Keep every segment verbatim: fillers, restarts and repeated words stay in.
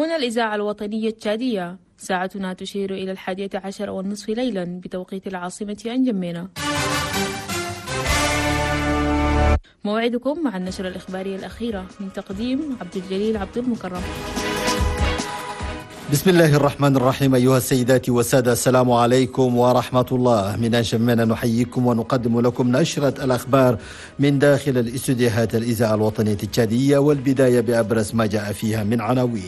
هنا الإذاعة الوطنية التشادية، ساعتنا تشير إلى الحادية عشر والنصف ليلا بتوقيت العاصمة أنجمينا. موعدكم مع النشرة الإخبارية الأخيرة من تقديم عبد الجليل عبد المكرم. بسم الله الرحمن الرحيم. أيها السيدات والسادة، السلام عليكم ورحمة الله. من أنجمينا نحييكم ونقدم لكم نشرة الأخبار من داخل الاستوديوهات الإذاعة الوطنية التشادية، والبداية بأبرز ما جاء فيها من عناوين.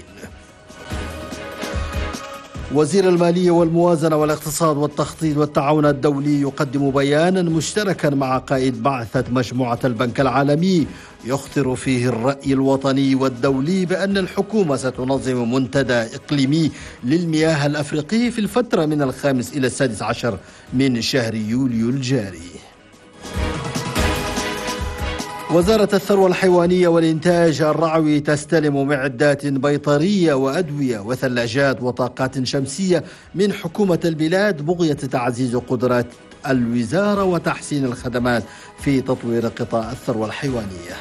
وزير المالية والموازنة والاقتصاد والتخطيط والتعاون الدولي يقدم بيانا مشتركا مع قائد بعثة مجموعة البنك العالمي يخطر فيه الرأي الوطني والدولي بأن الحكومة ستنظم منتدى إقليمي للمياه الأفريقي في الفترة من الخامس إلى السادس عشر من شهر يوليو الجاري. وزارة الثروة الحيوانية والإنتاج الرعوي تستلم معدات بيطرية وأدوية وثلاجات وطاقات شمسية من حكومة البلاد بغية تعزيز قدرات الوزارة وتحسين الخدمات في تطوير قطاع الثروة الحيوانية.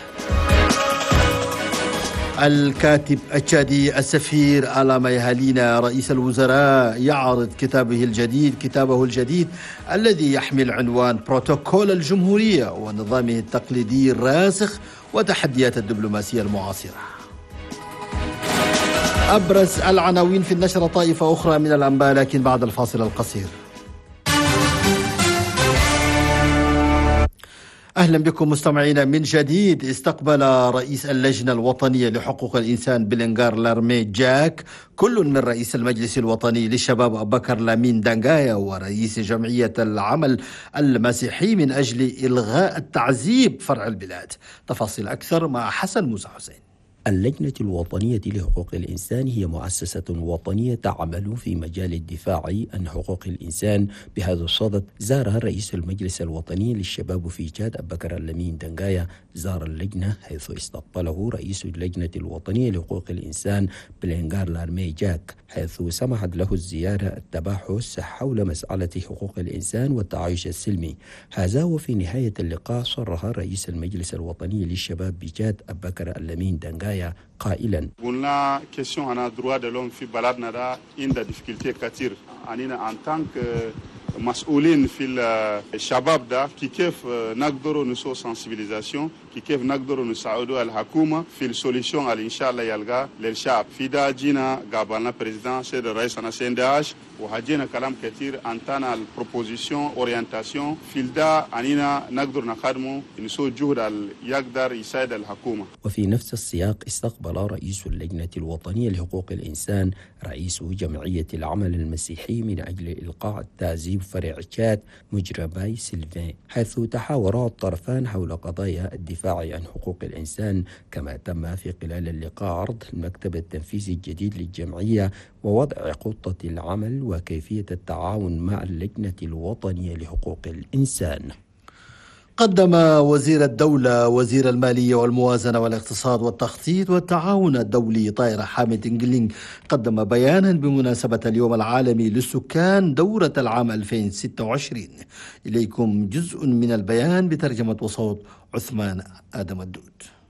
الكاتب التشادي السفير آلاما يهالينا رئيس الوزراء يعرض كتابه الجديد كتابه الجديد الذي يحمل عنوان بروتوكول الجمهورية ونظامه التقليدي الراسخ وتحديات الدبلوماسية المعاصرة. أبرز العناوين في النشرة طائفة أخرى من الأنباء، لكن بعد الفاصل القصير. أهلا بكم مستمعينا من جديد. استقبل رئيس اللجنة الوطنية لحقوق الإنسان بلنغار لارمي جاك كل من رئيس المجلس الوطني للشباب أبو بكر لامين دانغايا ورئيس جمعية العمل المسيحي من أجل إلغاء التعذيب فرع البلاد. تفاصيل أكثر مع حسن موسى حسين. اللجنة الوطنية لحقوق الإنسان هي مؤسسة وطنية تعمل في مجال الدفاع عن حقوق الإنسان. بهذا الصدد زار رئيس المجلس الوطني للشباب في تشاد أبو بكر لامين دانغايا زار اللجنة، حيث استقبله رئيس اللجنة الوطنية لحقوق الإنسان بلنغار لارمي جاك، حيث سمحت له الزيارة التباحث حول مسألة حقوق الإنسان والتعايش السلمي. هذا وفي نهاية اللقاء صرح رئيس المجلس الوطني للشباب بتشاد أبو بكر لامين دانغايا قائلا: قلنا كيسيون انا دروا دو لوم في بلدنا دا عند ديفيكولتي كثير اننا ان تانك مسؤولين في الشباب ده كي كيف نقدروا نسوي سنسيبيليزاسيون، كي كيف نقدروا نساعدوا الحكومه في السوليوشن اللي ان شاء الله يلقى للشعب. في ده جينا قابلنا بريزيدان سيد الرئيس انا سي ان دي اش وهجينا كلام كثير انتنا البروبوزيشن اورينتاسيون في ده اننا نقدر نخدموا نسوي جهد اللي يقدر يساعد الحكومه. وفي نفس السياق استقبل رئيس اللجنة الوطنية لحقوق الإنسان رئيس جمعية العمل المسيحي من أجل إلقاء التعذيب فرع تشاد مجرى باي سيلفين، حيث تحاورا الطرفان حول قضايا الدفاع عن حقوق الإنسان. كما تم في خلال اللقاء عرض المكتب التنفيذي الجديد للجمعية ووضع خطة العمل وكيفية التعاون مع اللجنة الوطنية لحقوق الإنسان. قدم وزير الدولة وزير المالية والموازنة والاقتصاد والتخطيط والتعاون الدولي طائر حامد إنجلينغ قدم بيانا بمناسبة اليوم العالمي للسكان دورة العام ألفين وستة وعشرين. إليكم جزء من البيان بترجمة وصوت عثمان آدم الدود.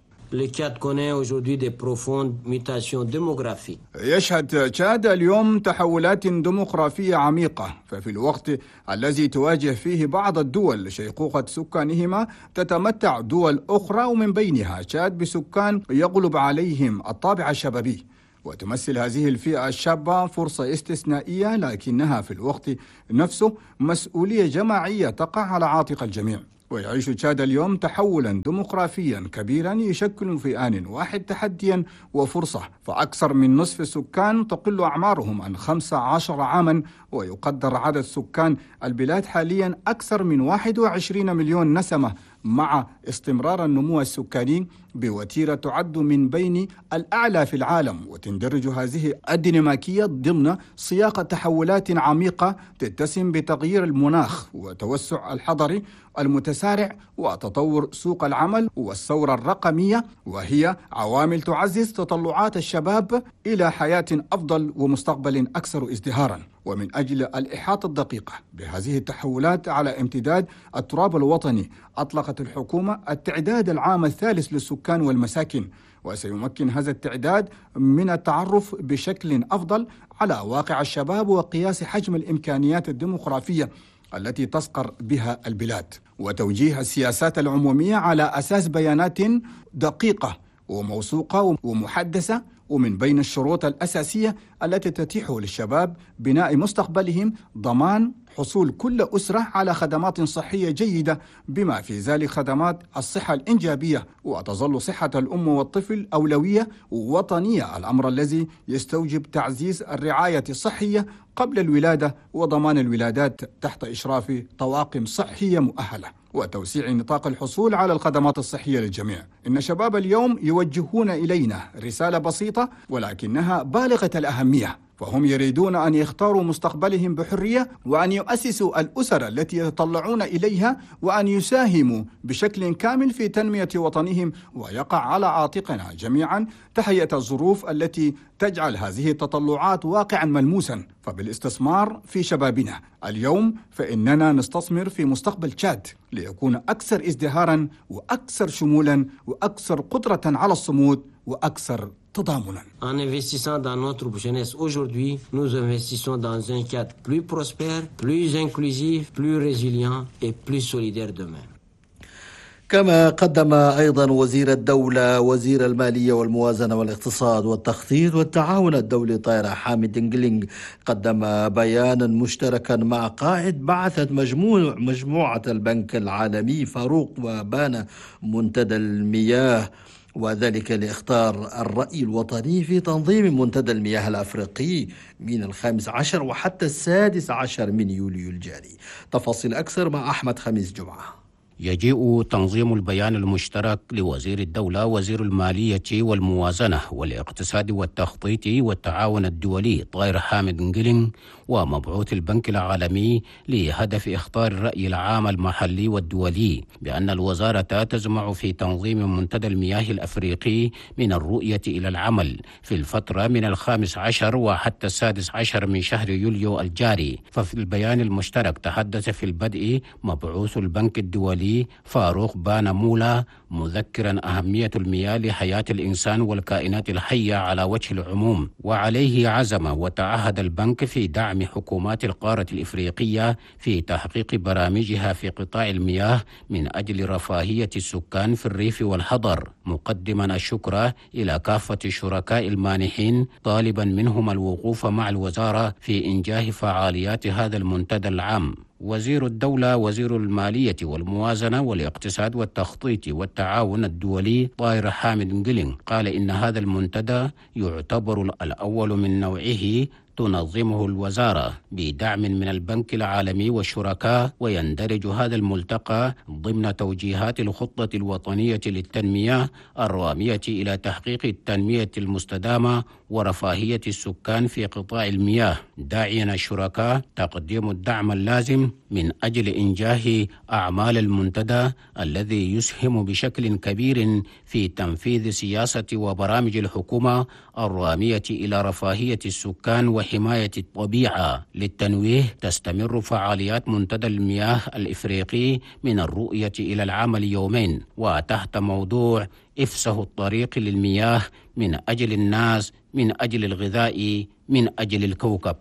يشهد تشاد اليوم تحولات ديموغرافية عميقة، ففي الوقت الذي تواجه فيه بعض الدول شيخوخة سكانهما تتمتع دول أخرى ومن بينها تشاد بسكان يغلب عليهم الطابع الشبابي، وتمثل هذه الفئة الشابة فرصة استثنائية، لكنها في الوقت نفسه مسؤولية جماعية تقع على عاتق الجميع. ويعيش تشاد اليوم تحولا ديموغرافيا كبيرا يشكل في آن واحد تحديا وفرصة، فأكثر من نصف السكان تقل أعمارهم عن خمسة عشر عاما، ويقدر عدد سكان البلاد حاليا أكثر من واحد وعشرين مليون نسمة، مع استمرار النمو السكاني بوتيرة تعد من بين الأعلى في العالم. وتندرج هذه الديناميكية ضمن سياق تحولات عميقة تتسم بتغيير المناخ وتوسع الحضري المتسارع وتطور سوق العمل والثورة الرقمية، وهي عوامل تعزز تطلعات الشباب إلى حياة أفضل ومستقبل أكثر ازدهارا. ومن أجل الإحاطة الدقيقة بهذه التحولات على امتداد التراب الوطني، أطلقت الحكومة التعداد العام الثالث للسكان والمساكن، وسيمكن هذا التعداد من التعرف بشكل أفضل على واقع الشباب وقياس حجم الإمكانيات الديموغرافية التي تسقر بها البلاد، وتوجيه السياسات العمومية على أساس بيانات دقيقة وموثوقة ومحدثة. ومن بين الشروط الأساسية التي تتيح للشباب بناء مستقبلهم ضمان حصول كل أسرة على خدمات صحية جيدة، بما في ذلك خدمات الصحة الإنجابية، وتظل صحة الأم والطفل أولوية وطنية، الأمر الذي يستوجب تعزيز الرعاية الصحية قبل الولادة وضمان الولادات تحت إشراف طواقم صحية مؤهلة، وتوسيع نطاق الحصول على الخدمات الصحية للجميع. إن شباب اليوم يوجهون إلينا رسالة بسيطة ولكنها بالغة الأهمية، فهم يريدون أن يختاروا مستقبلهم بحرية، وأن يؤسسوا الأسر التي يتطلعون إليها، وأن يساهموا بشكل كامل في تنمية وطنهم. ويقع على عاتقنا جميعا تهيئة الظروف التي تجعل هذه التطلعات واقعا ملموسا. فبالاستثمار في شبابنا اليوم فإننا نستثمر في مستقبل تشاد ليكون أكثر ازدهارا وأكثر شمولا وأكثر قدرة على الصمود وأكثر تضامنا. En investissant dans notre jeunesse aujourd'hui, nous investissons dans un Tchad plus prospère, plus inclusif, plus résilient et plus solidaire demain. كما قدم أيضا وزير الدولة وزير المالية والموازنة والاقتصاد والتخطيط والتعاون الدولي طائرة حامد نجلينغ قدم بيانا مشتركا مع قائد بعثة مجموع مجموعة البنك العالمي فاروق وبانا منتدى المياه، وذلك لإخطار الرأي الوطني في تنظيم منتدى المياه الأفريقي من الخامس عشر وحتى السادس عشر من يوليو الجاري. تفاصيل أكثر مع أحمد خميس جمعة. يجيء تنظيم البيان المشترك لوزير الدولة وزير المالية والموازنة والاقتصاد والتخطيط والتعاون الدولي طائر حامد نجلينغ ومبعوث البنك العالمي لهدف إخطار الرأي العام المحلي والدولي بأن الوزارة تزمع في تنظيم منتدى المياه الأفريقي من الرؤية إلى العمل في الفترة من الخامس عشر وحتى السادس عشر من شهر يوليو الجاري. ففي البيان المشترك تحدث في البدء مبعوث البنك الدولي فاروق بانا مولا مذكرا أهمية المياه لحياة الإنسان والكائنات الحية على وجه العموم، وعليه عزم وتعهد البنك في دعم حكومات القارة الإفريقية في تحقيق برامجها في قطاع المياه من أجل رفاهية السكان في الريف والحضر، مقدما الشكر إلى كافة الشركاء المانحين طالبا منهم الوقوف مع الوزارة في إنجاح فعاليات هذا المنتدى العام. وزير الدولة وزير المالية والموازنة والاقتصاد والتخطيط والتعاون الدولي طائر حامد نجلينغ قال إن هذا المنتدى يعتبر الأول من نوعه تنظمه الوزارة بدعم من البنك العالمي والشركاء، ويندرج هذا الملتقى ضمن توجيهات الخطة الوطنية للتنمية الرامية إلى تحقيق التنمية المستدامة ورفاهية السكان في قطاع المياه، داعيا الشركاء تقديم الدعم اللازم من أجل إنجاح أعمال المنتدى الذي يسهم بشكل كبير في تنفيذ سياسة وبرامج الحكومة الرامية إلى رفاهية السكان وحماية الطبيعة. للتنويه تستمر فعاليات منتدى المياه الإفريقي من الرؤية إلى العمل يومين وتحت موضوع افسح الطريق للمياه من أجل الناس من أجل الغذاء من أجل الكوكب.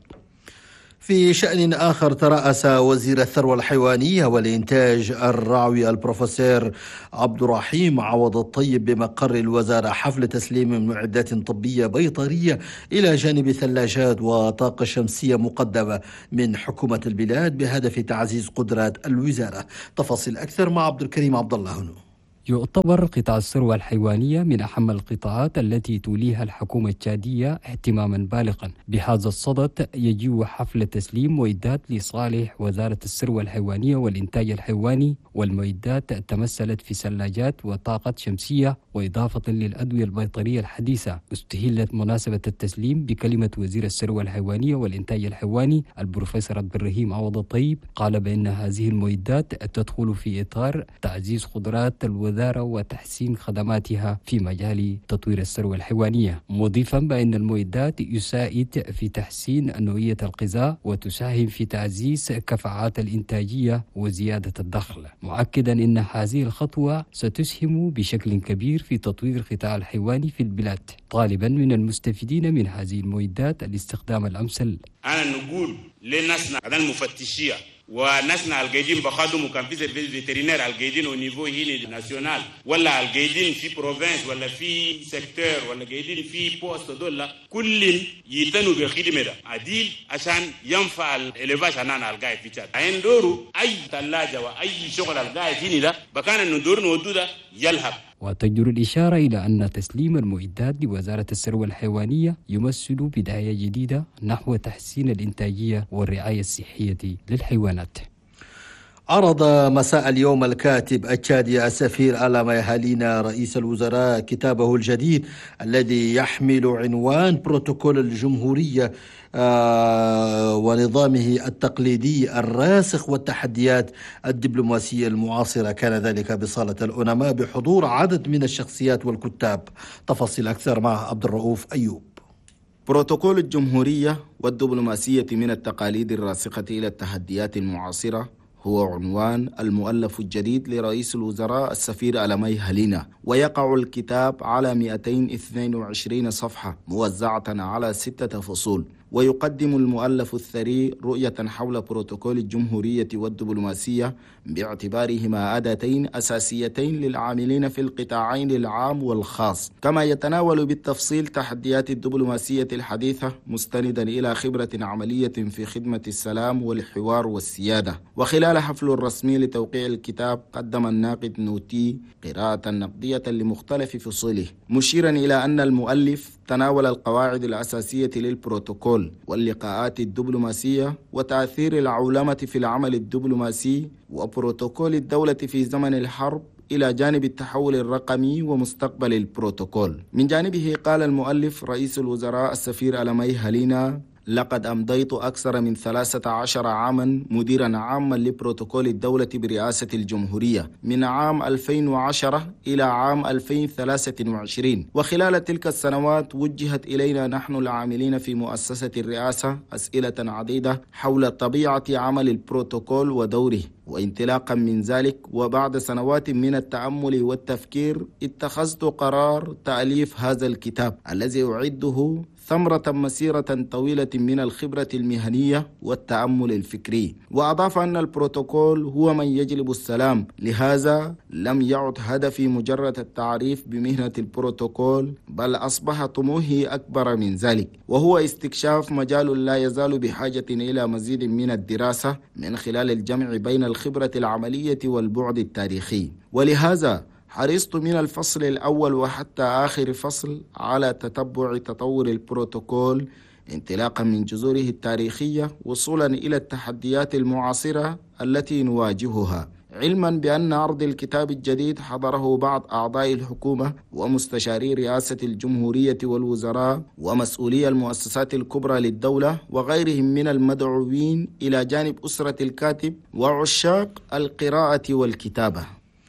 في شأن آخر ترأس وزير الثروة الحيوانية والإنتاج الرعوي البروفيسور عبد الرحيم عوض الطيب بمقر الوزارة حفل تسليم معدات طبية بيطرية إلى جانب ثلاجات وطاقة شمسية مقدمة من حكومة البلاد بهدف تعزيز قدرات الوزارة. تفاصيل أكثر مع عبد الكريم عبد الله هنو. يعتبر قطاع الثروة الحيوانية من أهم القطاعات التي توليها الحكومة التشادية اهتماما بالغا. بهذا الصدد يجيء حفل تسليم معدات لصالح وزارة الثروة الحيوانية والإنتاج الحيواني، والمعدات تمثلت في ثلاجات وطاقة شمسية وإضافة للأدوية البيطرية الحديثة. استهلت مناسبة التسليم بكلمة وزير الثروة الحيوانية والإنتاج الحيواني البروفيسور عبد الرحيم عوض الطيب، قال بأن هذه المعدات تدخل في إطار تعزيز قدرات الوزارة الوزارة وتحسين خدماتها في مجال تطوير الثروة الحيوانية، مضيفا بأن المعدات يساعد في تحسين نوعية الغذاء وتساهم في تعزيز كفاءات الإنتاجية وزيادة الدخل، مؤكدا أن هذه الخطوة ستسهم بشكل كبير في تطوير القطاع الحيواني في البلاد، طالبا من المستفيدين من هذه المعدات الاستخدام الأمثل. أنا نقول لناسنا المفتشية وناسنا القايدين بخدموا كان في سيرفيس فيترينير القايدين او نيفو هنا ناسيونال ولا القايدين في بروفنس ولا في سيكتور ولا قايدين في بوست دول كل يتنوا بالخدمه ده عديل عشان ينفع الاليفاش انا القايد في تشاد عين دورو اي ثلاجه واي شغل القايد هنا ده بكان ندور نودو ده يلهب. وتجدر الإشارة إلى أن تسليم المعدات لوزارة الثروة الحيوانية يمثل بداية جديدة نحو تحسين الإنتاجية والرعاية الصحية للحيوانات. عرض مساء اليوم الكاتب التشادي السفير ألامي هالينا رئيس الوزراء كتابه الجديد الذي يحمل عنوان بروتوكول الجمهورية آه ونظامه التقليدي الراسخ والتحديات الدبلوماسية المعاصرة. كان ذلك بصالة الأنماء بحضور عدد من الشخصيات والكتاب. تفاصيل أكثر مع عبد الرؤوف أيوب. بروتوكول الجمهورية والدبلوماسية من التقاليد الراسخة إلى التحديات المعاصرة هو عنوان المؤلف الجديد لرئيس الوزراء السفير ألامي هالينا، ويقع الكتاب على مئتين واثنين وعشرين صفحة موزعة على ستة فصول. ويقدم المؤلف الثري رؤية حول بروتوكول الجمهورية والدبلوماسية باعتبارهما أداتين أساسيتين للعاملين في القطاعين العام والخاص، كما يتناول بالتفصيل تحديات الدبلوماسية الحديثة مستندا إلى خبرة عملية في خدمة السلام والحوار والسيادة. وخلال حفل رسمي لتوقيع الكتاب قدم الناقد نوتي قراءة نقدية لمختلف فصوله، مشيرا إلى أن المؤلف تناول القواعد الأساسية للبروتوكول واللقاءات الدبلوماسية وتأثير العولمة في العمل الدبلوماسي وبروتوكول الدولة في زمن الحرب إلى جانب التحول الرقمي ومستقبل البروتوكول. من جانبه قال المؤلف رئيس الوزراء السفير ألامي هالينا: لقد أمضيت أكثر من ثلاثة عشر عاما مديرا عاما لبروتوكول الدولة برئاسة الجمهورية من عام ألفين وعشرة إلى عام ألفين وثلاثة وعشرين، وخلال تلك السنوات وجهت إلينا نحن العاملين في مؤسسة الرئاسة أسئلة عديدة حول طبيعة عمل البروتوكول ودوره. وانطلاقا من ذلك وبعد سنوات من التأمل والتفكير اتخذت قرار تأليف هذا الكتاب الذي أعده ثمرة مسيرة طويلة من الخبرة المهنية والتأمل الفكري. وأضاف أن البروتوكول هو من يجلب السلام، لهذا لم يعد هدفي مجرد التعريف بمهنة البروتوكول، بل أصبح طموحي أكبر من ذلك، وهو استكشاف مجال لا يزال بحاجة إلى مزيد من الدراسة من خلال الجمع بين الخبرة العملية والبعد التاريخي. ولهذا حرصت من الفصل الأول وحتى آخر فصل على تتبع تطور البروتوكول انطلاقا من جذوره التاريخية وصولا إلى التحديات المعاصرة التي نواجهها، علما بأن عرض الكتاب الجديد حضره بعض أعضاء الحكومة ومستشاري رئاسة الجمهورية والوزراء ومسؤولي المؤسسات الكبرى للدولة وغيرهم من المدعوين، إلى جانب أسرة الكاتب وعشاق القراءة والكتابة.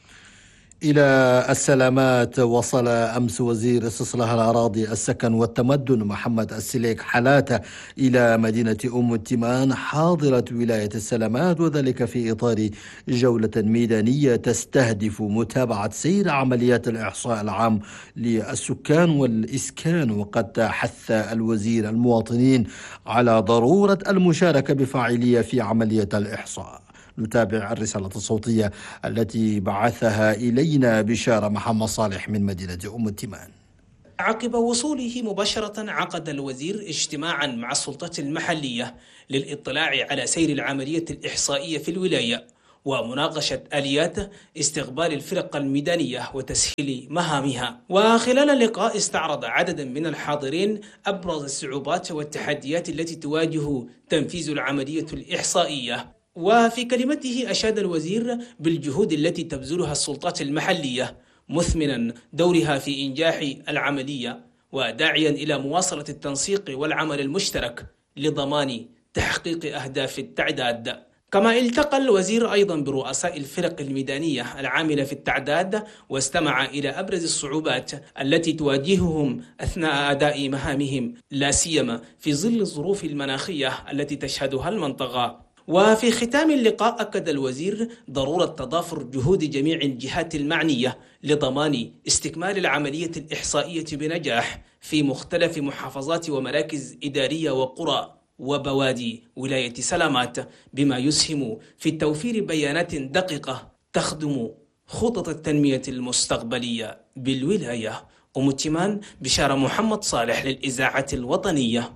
إلى السلامات وصل أمس وزير استصلاح الأراضي السكن والتمدن محمد السليك حلاتة إلى مدينة أم التمان حاضرة ولاية السلامات، وذلك في إطار جولة ميدانية تستهدف متابعة سير عمليات الإحصاء العام للسكان والإسكان. وقد حث الوزير المواطنين على ضرورة المشاركة بفاعلية في عملية الإحصاء. نتابع الرسالة الصوتية التي بعثها إلينا بشارة محمد صالح من مدينة أم التمان. عقب وصوله مباشرة عقد الوزير اجتماعا مع السلطات المحلية للإطلاع على سير العملية الإحصائية في الولاية ومناقشة آليات استقبال الفرق الميدانية وتسهيل مهامها. وخلال اللقاء استعرض عدد من الحاضرين أبرز الصعوبات والتحديات التي تواجه تنفيذ العملية الإحصائية. وفي كلمته أشاد الوزير بالجهود التي تبذلها السلطات المحلية مثمنا دورها في إنجاح العملية، وداعيا إلى مواصلة التنسيق والعمل المشترك لضمان تحقيق أهداف التعداد. كما التقى الوزير أيضا برؤساء الفرق الميدانية العاملة في التعداد، واستمع إلى أبرز الصعوبات التي تواجههم أثناء أداء مهامهم، لا سيما في ظل الظروف المناخية التي تشهدها المنطقة. وفي ختام اللقاء أكد الوزير ضرورة تضافر جهود جميع الجهات المعنية لضمان استكمال العملية الإحصائية بنجاح في مختلف محافظات ومراكز إدارية وقرى وبوادي ولاية سلامات، بما يسهم في توفير بيانات دقيقة تخدم خطط التنمية المستقبلية بالولاية. أم التمان بشارة محمد صالح للإذاعة الوطنية.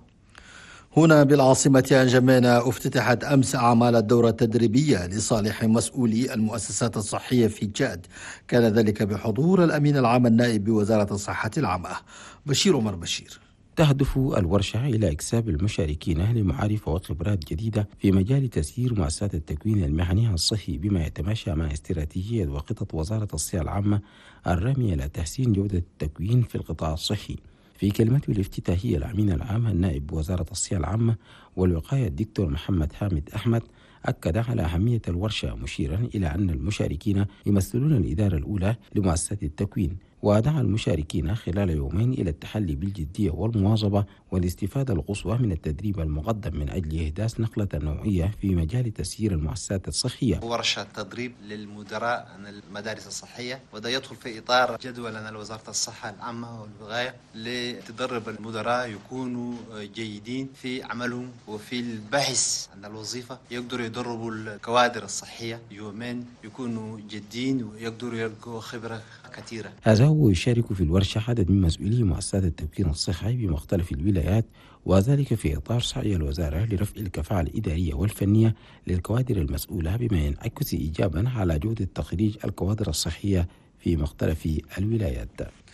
هنا بالعاصمة أنجمينا افتتحت أمس أعمال الدورة التدريبية لصالح مسؤولي المؤسسات الصحية في تشاد، كان ذلك بحضور الأمين العام النائب بوزارة الصحة العامة بشير عمر بشير. تهدف الورشة إلى إكساب المشاركين لمعارف وخبرات جديدة في مجال تسيير مؤسسات التكوين المهني الصحي، بما يتماشى مع استراتيجية وخطط وزارة الصحة العامة الرامية إلى تحسين جودة التكوين في القطاع الصحي. في كلمته الافتتاحية الأمين العام النائب بوزارة الصحة العامة والوقاية الدكتور محمد حامد أحمد أكد على أهمية الورشة، مشيرا إلى أن المشاركين يمثلون الإدارة الأولى لمؤسسات التكوين، ودعا المشاركين خلال يومين إلى التحلي بالجدية والمواظبة والاستفادة القصوى من التدريب المقدم من أجل إحداث نقلة نوعية في مجال تسيير المؤسسات الصحية. ورشة تدريب للمدراء عن المدارس الصحية، وده يدخل في إطار جدولنا لوزارة الصحة العامة والوقاية لتدرب المدراء يكونوا جيدين في عملهم وفي البحث عن الوظيفة، يقدروا يدربوا الكوادر الصحية يومين، يكونوا جدين ويقدروا يلقوا خبرة كثيرة. هذا هو يشارك في الورشة عدد من مسؤولي مؤسسات التمكين الصحي بمختلف الولايات، وذلك في إطار سعي الوزارة لرفع الكفاءة الإدارية والفنية للكوادر المسؤولة، بما ينعكس إيجابا على جودة تخريج الكوادر الصحية في مختلف الولايات.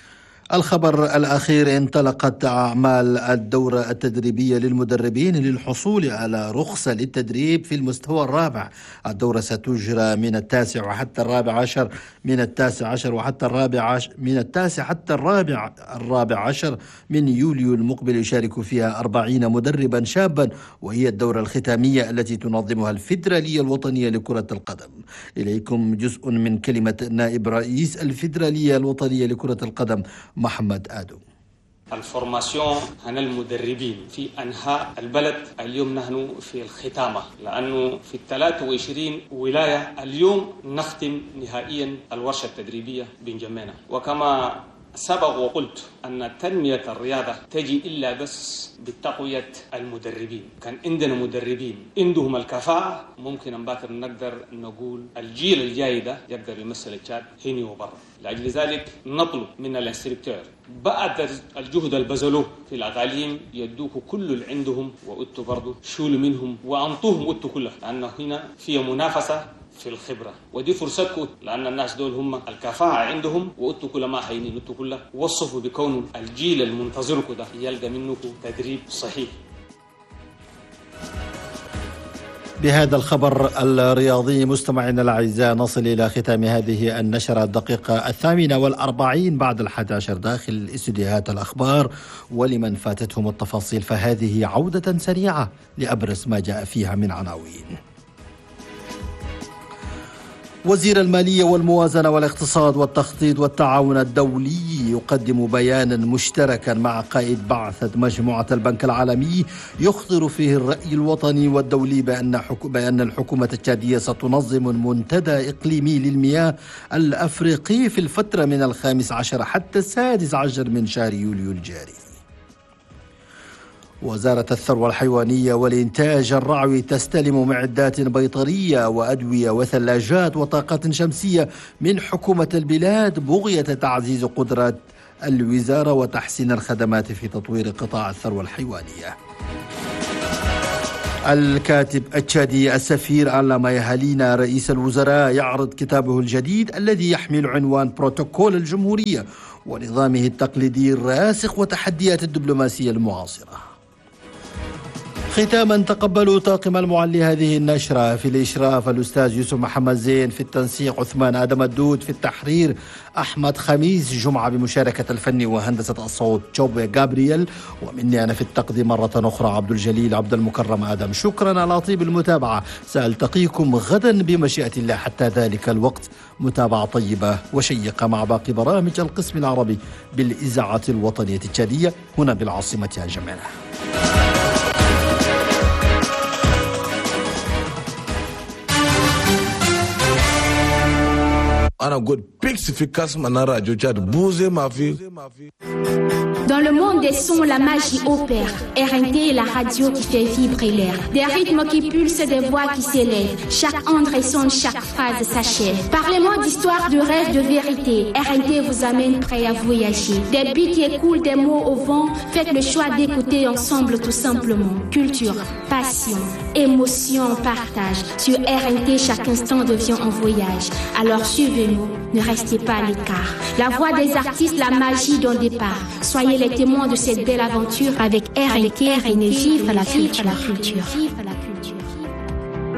الخبر الأخير: انطلقت أعمال الدورة التدريبية للمدربين للحصول على رخصة للتدريب في المستوى الرابع. الدورة ستجرى من التاسع وحتى الرابع عشر من التاسع عشر وحتى الرابع عشر من التاسع حتى الرابع الرابع عشر من يوليو المقبل. يشارك فيها أربعين مدربا شابا، وهي الدورة الختامية التي تنظمها الفيدرالية الوطنية لكرة القدم. إليكم جزء من كلمة نائب رئيس الفيدرالية الوطنية لكرة القدم محمد آدو. الفورماسيون عن المدربين في أنحاء البلد اليوم نحن في الختامة، لأنه في ثلاثة وعشرين ولاية اليوم نختم نهائيا الورشة التدريبية بنجمينا. وكما سبق وقلت أن تنمية الرياضة تجي إلا بس بتقوية المدربين. كان عندنا مدربين عندهم الكفاءة، ممكن أن باكر نقدر نقول الجيل الجاي ده يقدر يمثل تشاد هنا وبرا. لأجل ذلك نطلب من الانستركتور بعد الجهد البذلوه في الأقاليم يدوك كل اللي عندهم، وأنتوا برضو شولوا منهم وأنطوهم أنتوا كلها، لأن هنا في منافسة في الخبرة، ودي فرصتكم، لأن الناس دول هم الكفاءة عندهم، وأنتوا كل ما حينين أنتوا كلها وصفوا بكون الجيل المنتظركم ده يلقى منكم تدريب صحيح. بهذا الخبر الرياضي مستمعينا الأعزاء نصل إلى ختام هذه النشرة الدقيقة الثامنة والأربعين بعد الحادي عشر داخل استديوهات الأخبار. ولمن فاتتهم التفاصيل فهذه عودة سريعة لأبرز ما جاء فيها من عناوين. وزير المالية والموازنة والاقتصاد والتخطيط والتعاون الدولي يقدم بيانا مشتركا مع قائد بعثة مجموعة البنك العالمي يخطر فيه الرأي الوطني والدولي بأن بأن الحكومة التشادية ستنظم منتدى إقليمي للمياه الأفريقي في الفترة من الخامس عشر حتى السادس عشر من شهر يوليو الجاري. وزارة الثروة الحيوانية والإنتاج الرعوي تستلم معدات بيطرية وأدوية وثلاجات وطاقات شمسية من حكومة البلاد بغية تعزيز قدرات الوزارة وتحسين الخدمات في تطوير قطاع الثروة الحيوانية. الكاتب التشادي السفير علامة يهالينا رئيس الوزراء يعرض كتابه الجديد الذي يحمل عنوان بروتوكول الجمهورية ونظامه التقليدي الراسخ وتحديات الدبلوماسية المعاصرة. ختاما تقبلوا طاقم المعلي هذه النشرة. في الإشراف الأستاذ يوسف محمد زين، في التنسيق عثمان آدم الدود، في التحرير أحمد خميس جمعة بمشاركة الفني وهندسة الصوت جوبي جابرييل، ومني أنا في التقديم مرة أخرى عبد الجليل عبد المكرم آدم. شكرا على طيب المتابعة، سألتقيكم غدا بمشيئة الله. حتى ذلك الوقت متابعة طيبة وشيقة مع باقي برامج القسم العربي بالإذاعة الوطنية التشادية هنا بالعاصمة الجميلة. أنا أقول بيكس في كاسم أنا راجو جاد بوزي ما في. Dans le monde des sons, la magie opère. R N T est la radio qui fait vibrer l'air. Des rythmes qui pulsent, des voix qui s'élèvent. Chaque onde résonne, chaque phrase s'achève. Parlez-moi d'histoire, de rêve, de vérité. R N T vous amène prêt à voyager. Des beats qui écoulent, des mots au vent. Faites le choix d'écouter ensemble tout simplement. Culture, passion, émotion, partage. Sur R N T, chaque instant devient un voyage. Alors suivez-nous, ne restez pas à l'écart. La voix des artistes, la magie d'un départ. Soyez les témoins de cette belle aventure avec R N T, vive la culture.